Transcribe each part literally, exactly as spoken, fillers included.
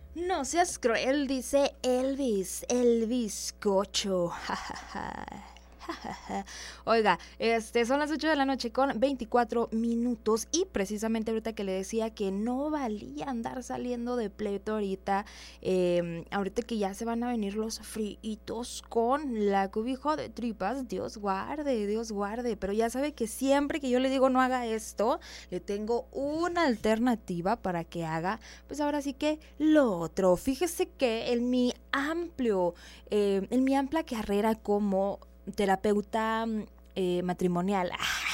No seas cruel, dice Elvis, el bizcocho. Ja, ja, ja. Oiga, este son las ocho de la noche con veinticuatro minutos y precisamente ahorita que le decía que no valía andar saliendo de pleito ahorita, eh, ahorita que ya se van a venir los fritos con la cobija de tripas, Dios guarde, Dios guarde, pero ya sabe que siempre que yo le digo no haga esto, le tengo una alternativa para que haga, pues ahora sí que lo otro. Fíjese que en mi amplio, eh, en mi amplia carrera como terapeuta eh, matrimonial.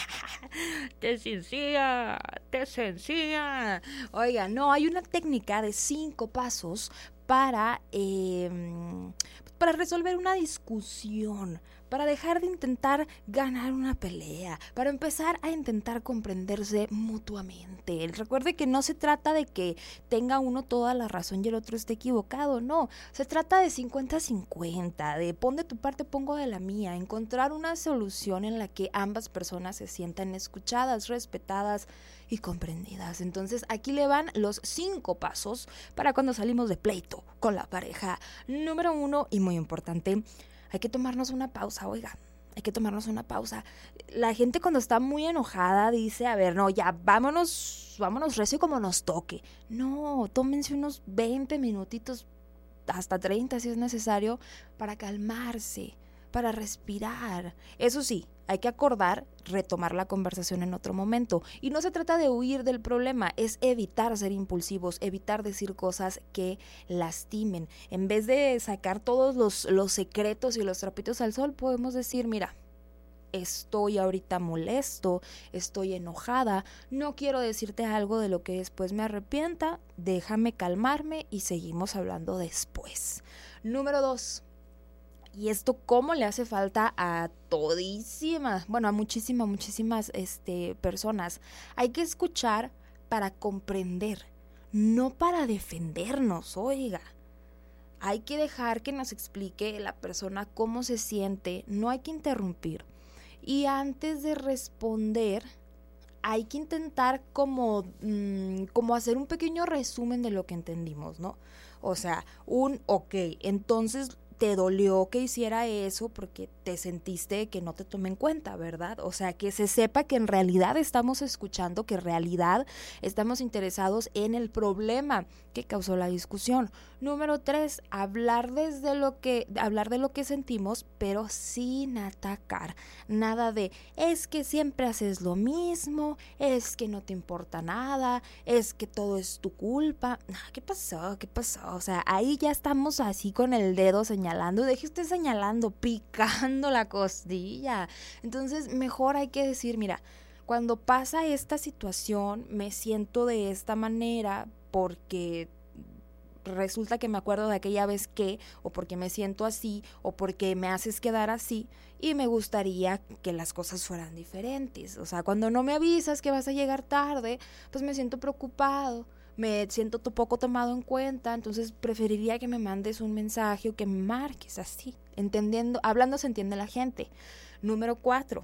Te sencilla, te sencilla. Oiga, no, hay una técnica de cinco pasos para, eh, para resolver una discusión, para dejar de intentar ganar una pelea, para empezar a intentar comprenderse mutuamente. Recuerde que no se trata de que tenga uno toda la razón y el otro esté equivocado, no. Se trata de cincuenta cincuenta, de pon de tu parte, pongo de la mía, encontrar una solución en la que ambas personas se sientan escuchadas, respetadas y comprendidas. Entonces aquí le van los cinco pasos para cuando salimos de pleito con la pareja. Número uno, y muy importante, hay que tomarnos una pausa, oiga, hay que tomarnos una pausa. La gente cuando está muy enojada dice, a ver, no, ya, vámonos, vámonos recio como nos toque. No, tómense unos veinte minutitos, hasta treinta si es necesario, para calmarse, para respirar. Eso sí, hay que acordar retomar la conversación en otro momento. Y no se trata de huir del problema, es evitar ser impulsivos, evitar decir cosas que lastimen. En vez de sacar todos los, los secretos y los trapitos al sol, podemos decir, mira, estoy ahorita molesto, estoy enojada, no quiero decirte algo de lo que después me arrepienta, déjame calmarme y seguimos hablando después. Número dos. Y esto cómo le hace falta a todísimas, bueno, a muchísimas, muchísimas este, personas. Hay que escuchar para comprender, no para defendernos, oiga. Hay que dejar que nos explique la persona cómo se siente, no hay que interrumpir. Y antes de responder, hay que intentar como, mmm, como hacer un pequeño resumen de lo que entendimos, ¿no? O sea, un ok, entonces te dolió que hiciera eso porque te sentiste que no te tomé en cuenta, ¿verdad? O sea, que se sepa que en realidad estamos escuchando, que en realidad estamos interesados en el problema que causó la discusión. Número tres, hablar desde lo que, hablar de lo que sentimos, pero sin atacar. Nada de, es que siempre haces lo mismo, es que no te importa nada, es que todo es tu culpa. ¿Qué pasó? ¿Qué pasó? O sea, ahí ya estamos así con el dedo señalando, deje usted señalando, picando la costilla. Entonces, mejor hay que decir, mira, cuando pasa esta situación, me siento de esta manera porque resulta que me acuerdo de aquella vez que, o porque me siento así, o porque me haces quedar así, y me gustaría que las cosas fueran diferentes. O sea, cuando no me avisas que vas a llegar tarde, pues me siento preocupado, me siento un poco tomado en cuenta, entonces preferiría que me mandes un mensaje o que me marques así, entendiendo, hablando se entiende la gente. Número cuatro.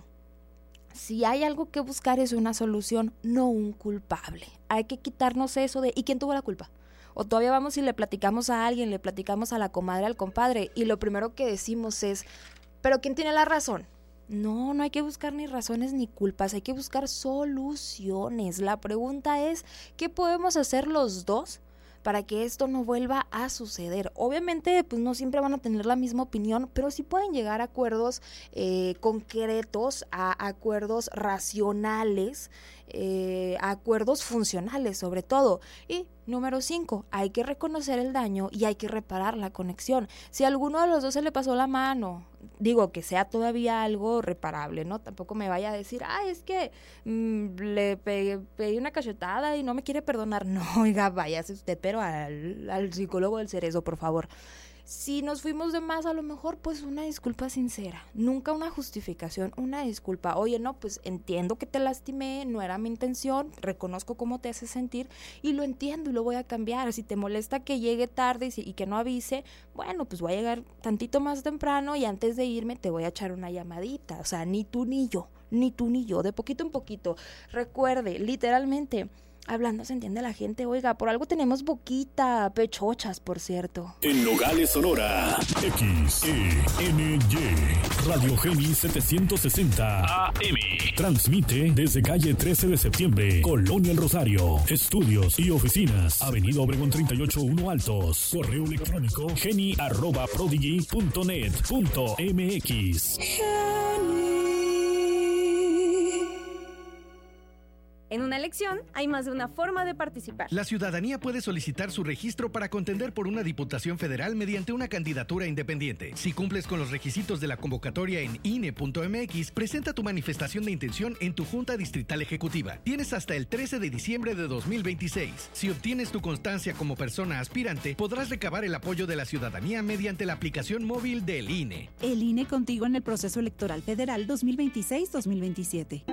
Si hay algo que buscar es una solución, no un culpable. Hay que quitarnos eso de ¿y quién tuvo la culpa? O todavía vamos y le platicamos a alguien, le platicamos a la comadre, al compadre, y lo primero que decimos es, ¿pero quién tiene la razón? No, no hay que buscar ni razones ni culpas, hay que buscar soluciones. La pregunta es, ¿qué podemos hacer los dos para que esto no vuelva a suceder? Obviamente, pues no siempre van a tener la misma opinión, pero sí pueden llegar a acuerdos eh, concretos, a acuerdos racionales, eh, a acuerdos funcionales sobre todo. Y número cinco, hay que reconocer el daño y hay que reparar la conexión. Si a alguno de los dos se le pasó la mano, digo que sea todavía algo reparable, ¿no? Tampoco me vaya a decir, ah, es que mmm, le pegué, pegué una cachetada y no me quiere perdonar. No, oiga, váyase usted, pero al, al psicólogo del cerezo, por favor. Si nos fuimos de más, a lo mejor, pues una disculpa sincera, nunca una justificación, una disculpa. Oye, no, pues entiendo que te lastimé, no era mi intención, reconozco cómo te hace sentir y lo entiendo y lo voy a cambiar. Si te molesta que llegue tarde y, si, y que no avise, bueno, pues voy a llegar tantito más temprano y antes de irme te voy a echar una llamadita. O sea, ni tú ni yo, ni tú ni yo, de poquito en poquito. Recuerde, literalmente, Hablando se entiende la gente, oiga, por algo tenemos boquita, pechochas, por cierto. En Nogales, Sonora, X E N Y, Radio Geni setecientos sesenta A M. Transmite desde calle trece de septiembre, Colonia El Rosario. Estudios y oficinas, Avenida Obregón treinta y ocho uno Altos. Correo electrónico geni arroba prodigy punto net punto m x. En una elección hay más de una forma de participar. La ciudadanía puede solicitar su registro para contender por una diputación federal mediante una candidatura independiente. Si cumples con los requisitos de la convocatoria en I N E punto m x, presenta tu manifestación de intención en tu Junta Distrital Ejecutiva. Tienes hasta el trece de diciembre de dos mil veintiséis. Si obtienes tu constancia como persona aspirante, podrás recabar el apoyo de la ciudadanía mediante la aplicación móvil del I N E. El I N E contigo en el proceso electoral federal dos mil veintiséis dos mil veintisiete.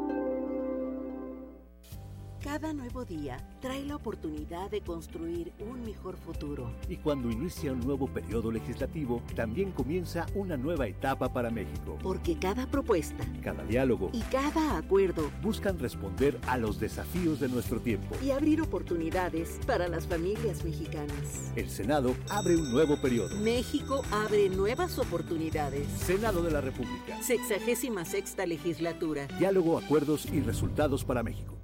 Cada nuevo día trae la oportunidad de construir un mejor futuro. Y cuando inicia un nuevo periodo legislativo, también comienza una nueva etapa para México. Porque cada propuesta, cada diálogo y cada acuerdo buscan responder a los desafíos de nuestro tiempo y abrir oportunidades para las familias mexicanas. El Senado abre un nuevo periodo. México abre nuevas oportunidades. Senado de la República. Sexagésima sexta legislatura. Diálogo, acuerdos y resultados para México.